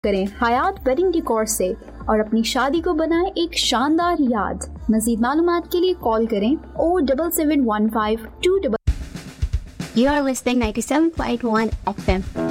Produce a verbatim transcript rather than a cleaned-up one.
करें हयात wedding decor से और अपनी शादी को बनाएं एक शानदार याद। मज़ीद मालूमात के लिए कॉल करें O double seven one five to double. You are listening ninety-seven point one F M.